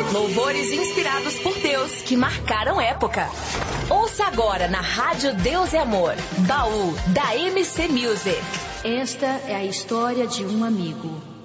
Louvores inspirados por Deus que marcaram época. Ouça agora na Rádio Deus é Amor, Baú da MC Music. Esta é a história de um amigo.